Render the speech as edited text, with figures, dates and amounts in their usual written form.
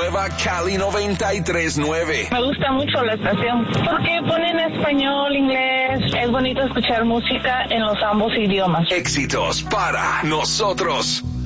nueva Cali 93.9. Me gusta mucho la estación porque ponen español, inglés. Es bonito escuchar música en los ambos idiomas. Éxitos para nosotros.